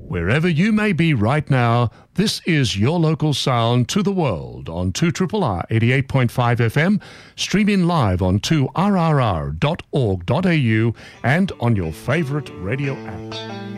Wherever you may be right now, this is your local sound to the world on 2RRR 88.5 FM, streaming live on 2rrr.org.au and on your favourite radio app.